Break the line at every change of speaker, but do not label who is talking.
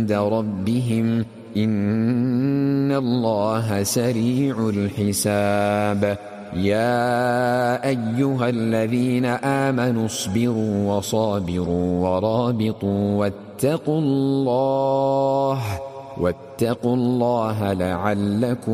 عند ربهم إن الله سريع الحساب. يا أيها الذين آمنوا اصبروا وصابروا ورابطوا واتقوا الله لعلكم